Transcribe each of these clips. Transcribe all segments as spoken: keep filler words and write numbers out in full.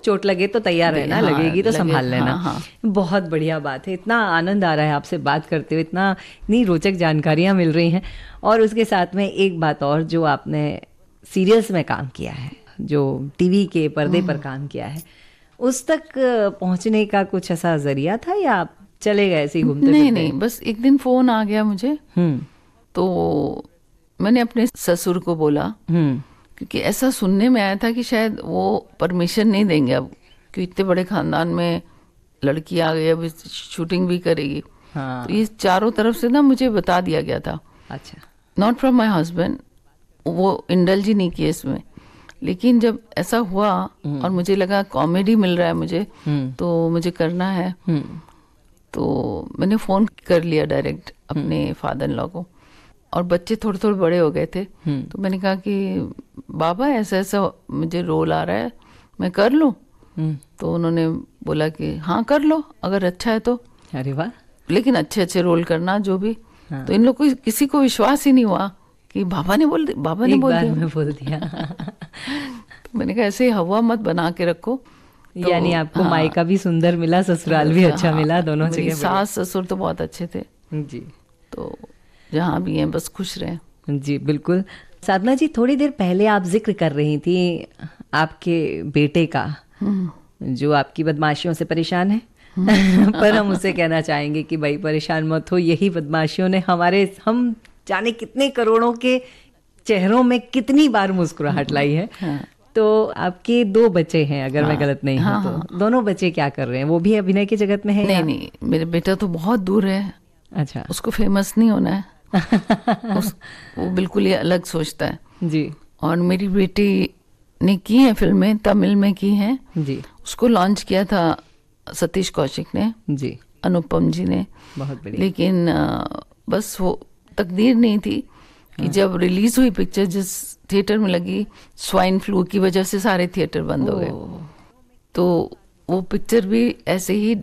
चोट लगे तो तैयार रहना, हाँ, लगेगी तो लगे, संभाल लेना। हाँ, हाँ। बहुत बढ़िया बात है, इतना आनंद आ रहा है आपसे बात करते हुए, इतना इतनी रोचक जानकारियाँ मिल रही हैं। और उसके साथ में एक बात और, जो आपने सीरियल्स में काम किया है, जो टीवी के पर्दे पर काम किया है, उस तक पहुंचने का कुछ ऐसा जरिया था या आप चले गए ऐसे ही घूमते नहीं फिरते? नहीं, बस एक दिन फोन आ गया मुझे, हम्म तो मैंने अपने ससुर को बोला, हम्म क्योंकि ऐसा सुनने में आया था कि शायद वो परमिशन नहीं देंगे अब, कि इतने बड़े खानदान में लड़की आ गई, अब शूटिंग भी करेगी। हाँ, तो ये चारों तरफ से ना मुझे बता दिया गया था, अच्छा, नॉट फ्रॉम माई हस्बैंड, वो इंडल्ज ही नहीं किए इसमें। लेकिन जब ऐसा हुआ और मुझे लगा कॉमेडी मिल रहा है मुझे, हम्म तो मुझे करना है, हम्म तो मैंने फ़ोन कर लिया डायरेक्ट अपने फादर इन लॉ को। और बच्चे थोड़े थोड़े बड़े हो गए थे, हम्म तो मैंने कहा कि बाबा ऐसा ऐसा मुझे रोल आ रहा है, मैं कर लूँ? हम्म तो उन्होंने बोला कि हाँ कर लो, अगर अच्छा है तो, अरे वाह, लेकिन अच्छे अच्छे रोल करना जो भी। हाँ। तो इन लोग को किसी को विश्वास ही नहीं हुआ कि बाबा ने बोल बाबा ने एक बोल बार दिया। में बोल दिया। तो मैंने कहा ऐसे हवा मत बना के रखो। तो, यानी आपको हाँ, मायका भी सुंदर मिला, ससुराल भी अच्छा हाँ, मिला, दोनों मेरी जगह सास ससुर तो बहुत अच्छे थे, बढ़िया। जी तो जहाँ भी हैं बस खुश रहें। जी बिल्कुल। साधना जी, थोड़ी देर पहले आप जिक्र कर रही थी आपके बेटे का, जो आपकी बदमाशियों से परेशान है। पर हम उसे कहना चाहेंगे कि भाई परेशान मत हो, यही बदमाशियों ने हमारे, हम जाने कितने करोड़ों के चेहरों में कितनी बार मुस्कुराहट लाई है। हाँ। तो आपके दो बच्चे हैं अगर हाँ, मैं गलत नहीं हाँ, हूँ तो, हाँ। दोनों बच्चे क्या कर रहे हैं? वो भी अभिनय की जगत में है? नहीं या? नहीं, मेरे बेटा तो बहुत दूर है, अच्छा। उसको फेमस नहीं होना है। उस, वो बिल्कुल ही अलग सोचता है जी और मेरी बेटी ने की है फिल्में, तमिल में की हैं जी उसको लॉन्च किया था सतीश कौशिक ने, जी, अनुपम जी ने, बहुत बढ़िया। लेकिन आ, बस वो तकदीर नहीं थी कि जब रिलीज हुई पिक्चर, जिस थिएटर में लगी, स्वाइन फ्लू की वजह से सारे थिएटर बंद हो गए, तो वो पिक्चर भी ऐसे ही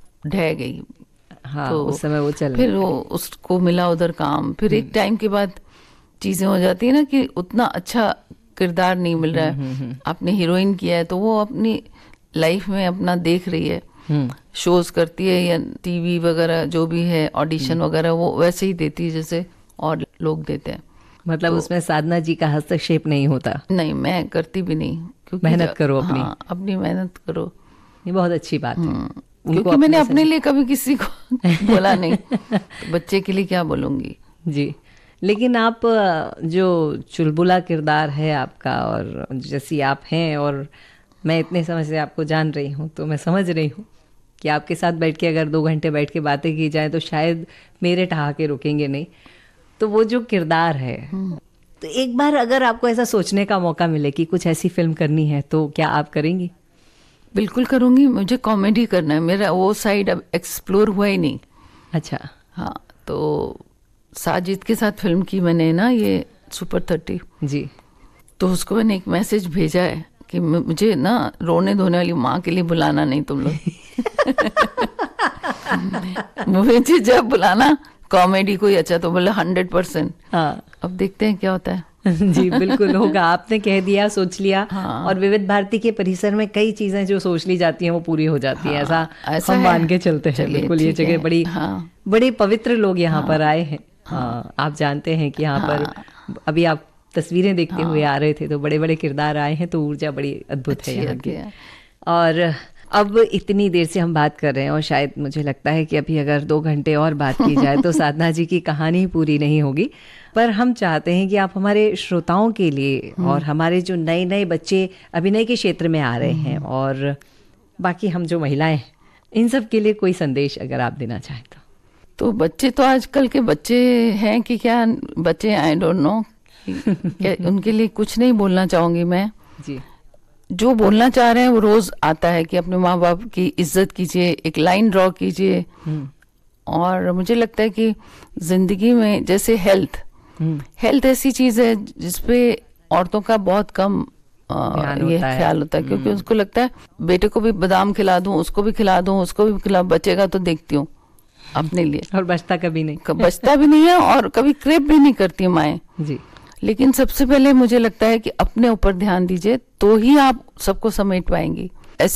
ढह गई। हाँ, तो उस समय वो चल फिर वो उसको मिला उधर काम, फिर एक टाइम के बाद चीजें हो जाती है ना कि उतना अच्छा किरदार नहीं मिल रहा है। आपने हीरोइन किया है तो वो अपनी लाइफ में अपना देख रही है, शोज करती है या टीवी वगैरह जो भी है, ऑडिशन वगैरह वो वैसे ही देती है जैसे और लोग देते हैं। मतलब तो, उसमें साधना जी का हस्तक्षेप नहीं होता? नहीं, मैं करती भी नहीं, क्योंकि मेहनत करो अपनी। हाँ, अपनी मेहनत करो, ये बहुत अच्छी बात है, क्योंकि मैंने अपने लिए कभी किसी को बोला नहीं, तो बच्चे के लिए क्या बोलूंगी। जी, लेकिन आप जो चुलबुला किरदार है आपका, और जैसी आप हैं, और मैं इतने समय से आपको जान रही हूँ, तो मैं समझ रही हूँ कि आपके साथ बैठ के अगर दो घंटे बैठ के बातें की जाए तो शायद मेरे ठहाके रुकेंगे नहीं। तो वो जो किरदार है, तो एक बार अगर आपको ऐसा सोचने का मौका मिले कि कुछ ऐसी फिल्म करनी है, तो क्या आप करेंगी? बिल्कुल करूँगी, मुझे कॉमेडी करना है, मेरा वो साइड अब एक्सप्लोर हुआ ही नहीं। अच्छा। हाँ, तो साजिद के साथ फिल्म की मैंने ना, ये सुपर थर्टी जी, तो उसको मैंने एक मैसेज भेजा है कि मुझे ना रोने धोने वाली माँ के लिए बुलाना नहीं तुम लोग। मुझे जब बुलाना कॉमेडी कोई अच्छा तो बोला हंड्रेड परसेंट। हाँ, अब देखते हैं क्या होता है। जी बिल्कुल होगा, आपने कह दिया, सोच लिया। हाँ। और विविध भारती के परिसर में कई चीजें जो सोच ली जाती हैं वो पूरी हो जाती हैं। हाँ, ऐसा, ऐसा हम है। मान के चलते हैं। बिल्कुल, ये जगह बड़ी हाँ। बड़े पवित्र लोग यहाँ हाँ। पर आए हैं। हाँ, आप जानते हैं कि यहाँ हाँ। पर अभी आप तस्वीरें देखते हाँ। हुए आ रहे थे, तो बड़े बड़े किरदार आए हैं, तो ऊर्जा बड़ी अद्भुत है यहाँ की। और अब इतनी देर से हम बात कर रहे हैं, और शायद मुझे लगता है कि अभी अगर दो घंटे और बात की जाए तो साधना जी की कहानी पूरी नहीं होगी। पर हम चाहते हैं कि आप हमारे श्रोताओं के लिए, और हमारे जो नए नए बच्चे अभिनय के क्षेत्र में आ रहे हैं, और बाकी हम जो महिलाएं, इन सब के लिए कोई संदेश अगर आप देना चाहें तो। तो बच्चे तो आजकल के बच्चे हैं कि क्या बच्चे, आई डोंट नो, उनके लिए कुछ नहीं बोलना चाहूँगी मैं जी। जो बोलना चाह रहे हैं वो रोज आता है कि अपने माँ बाप की इज्जत कीजिए, एक लाइन ड्रॉ कीजिए। और मुझे लगता है कि जिंदगी में जैसे हेल्थ हेल्थ ऐसी चीज है जिसपे औरतों का बहुत कम आ, ये ख्याल होता है, क्योंकि उसको लगता है बेटे को भी बादाम खिला दूं, उसको भी खिला दूं, उसको भी खिला, बचेगा तो देखती हूँ अपने लिए, और बचता कभी नहीं, बचता भी नहीं है, और कभी क्रेप भी नहीं करती माएँ जी। लेकिन सबसे पहले मुझे लगता है कि अपने ऊपर ध्यान दीजिए, तो ही आप सबको समेट पाएंगी।